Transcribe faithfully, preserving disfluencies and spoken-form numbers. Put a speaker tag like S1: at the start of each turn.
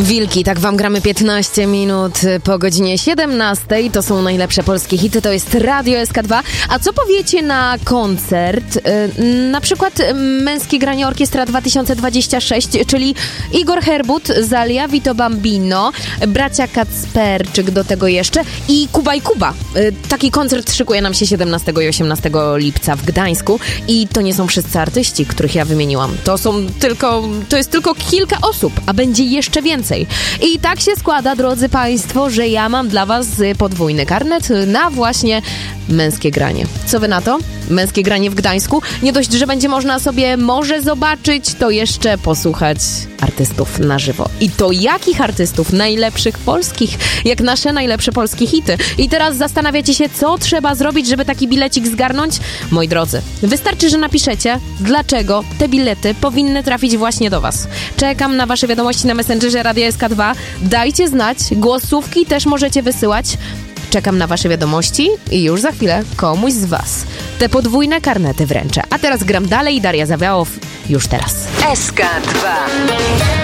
S1: Wilki, tak wam gramy piętnaście minut po godzinie siedemnastej. To są najlepsze polskie hity, to jest Radio S K dwa. A co powiecie na koncert? Yy, na przykład Męskie Granie Orkiestra dwa tysiące dwadzieścia sześć, czyli Igor Herbut, Zalia, Vito Bambino, bracia Kacperczyk do tego jeszcze i Kuba i Kuba. Yy, taki koncert szykuje nam się siedemnastego i osiemnastego lipca w Gdańsku i to nie są wszyscy artyści, których ja wymieniłam. To są tylko, to jest tylko kilka osób, a będzie jeszcze więcej. I tak się składa, drodzy Państwo, że ja mam dla Was podwójny karnet na właśnie Męskie Granie. Co Wy na to? Męskie Granie w Gdańsku. Nie dość, że będzie można sobie może zobaczyć, to jeszcze posłuchać artystów na żywo. I to jakich artystów? Najlepszych polskich, jak nasze najlepsze polskie hity. I teraz zastanawiacie się, co trzeba zrobić, żeby taki bilecik zgarnąć? Moi drodzy, wystarczy, że napiszecie, dlaczego te bilety powinny trafić właśnie do Was. Czekam na Wasze wiadomości na Messengerze Radia S K dwa. Dajcie znać, głosówki też możecie wysyłać. Czekam na Wasze wiadomości i już za chwilę komuś z Was te podwójne karnety wręczę. A teraz gram dalej, Daria Zawiałow już teraz.
S2: S K dwa.